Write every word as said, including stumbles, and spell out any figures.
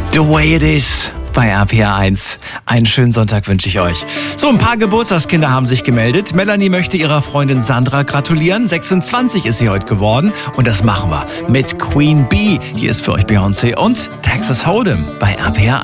The Way It Is bei R P R eins. Einen schönen Sonntag wünsche ich euch. So, ein paar Geburtstagskinder haben sich gemeldet. Melanie möchte ihrer Freundin Sandra gratulieren. sechsundzwanzig ist sie heute geworden. Und das machen wir mit Queen Bee. Hier ist für euch Beyoncé und Texas Hold'em bei R P R eins.